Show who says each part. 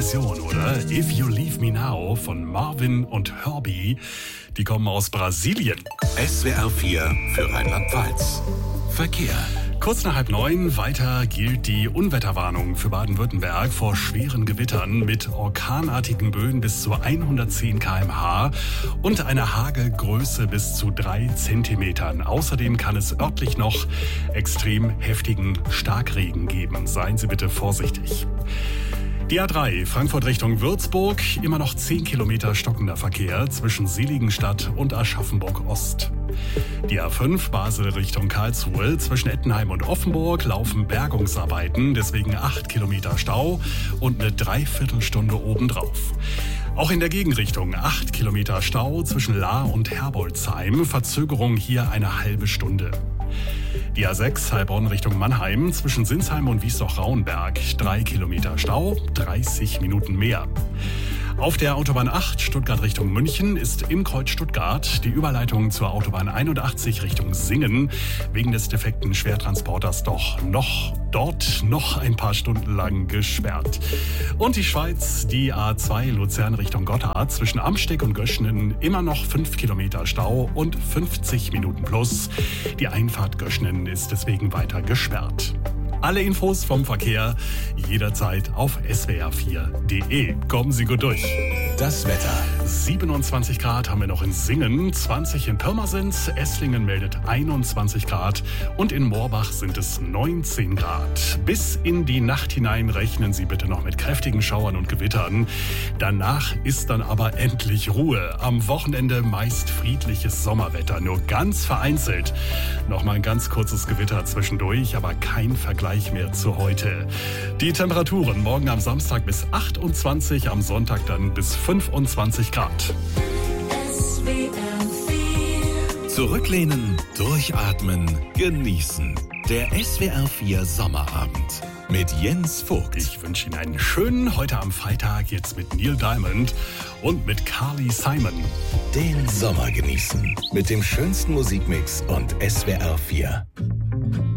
Speaker 1: Vision, oder? If You Leave Me Now von Marvin und Herbie. Die kommen aus Brasilien.
Speaker 2: SWR 4 für Rheinland-Pfalz. Verkehr.
Speaker 1: Kurz nach 8:30 weiter gilt die Unwetterwarnung für Baden-Württemberg vor schweren Gewittern mit orkanartigen Böen bis zu 110 km/h und einer Hagelgröße bis zu 3 Zentimetern. Außerdem kann es örtlich noch extrem heftigen Starkregen geben. Seien Sie bitte vorsichtig. Die A3 Frankfurt Richtung Würzburg, immer noch 10 Kilometer stockender Verkehr zwischen Seligenstadt und Aschaffenburg Ost. Die A5 Basel Richtung Karlsruhe, zwischen Ettenheim und Offenburg laufen Bergungsarbeiten, deswegen 8 Kilometer Stau und eine Dreiviertelstunde obendrauf. Auch in der Gegenrichtung 8 Kilometer Stau zwischen Lahr und Herbolzheim, Verzögerung hier eine halbe Stunde. Die A6 Heilbronn Richtung Mannheim, zwischen Sinsheim und Wiesloch-Rauenberg, 3 Kilometer Stau, 30 Minuten mehr. Auf der Autobahn 8 Stuttgart Richtung München ist im Kreuz Stuttgart die Überleitung zur Autobahn 81 Richtung Singen wegen des defekten Schwertransporters dort noch ein paar Stunden lang gesperrt. Und die Schweiz, die A2 Luzern Richtung Gotthard, zwischen Amsteeg und Göschenen immer noch 5 Kilometer Stau und 50 Minuten plus. Die Einfahrt Göschenen ist deswegen weiter gesperrt. Alle Infos vom Verkehr jederzeit auf swr4.de. Kommen Sie gut durch.
Speaker 2: Das Wetter.
Speaker 1: 27 Grad haben wir noch in Singen, 20 in Pirmasens, Esslingen meldet 21 Grad und in Moorbach sind es 19 Grad. Bis in die Nacht hinein rechnen Sie bitte noch mit kräftigen Schauern und Gewittern. Danach ist dann aber endlich Ruhe. Am Wochenende meist friedliches Sommerwetter, nur ganz vereinzelt. Nochmal ein ganz kurzes Gewitter zwischendurch, aber kein Vergleich mehr zu heute. Die Temperaturen morgen am Samstag bis 28, am Sonntag dann bis 25 Grad.
Speaker 2: Zurücklehnen, durchatmen, genießen. Der SWR 4 Sommerabend mit Jens Vogt.
Speaker 1: Ich wünsche Ihnen einen schönen heute am Freitag jetzt mit Neil Diamond und mit Carly Simon.
Speaker 2: Den Sommer genießen mit dem schönsten Musikmix und SWR 4.